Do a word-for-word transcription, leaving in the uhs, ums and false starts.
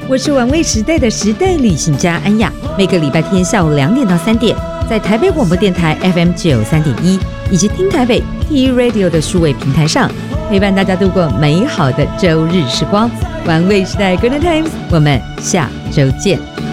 我是玩味时代的时代旅行家安雅，每个礼拜天下午两点到三点，在台北广播电台 F M 九三点一以及听台北 T Radio 的数位平台上，陪伴大家度过美好的周日时光。玩味时代 Good Times， 我们下周见。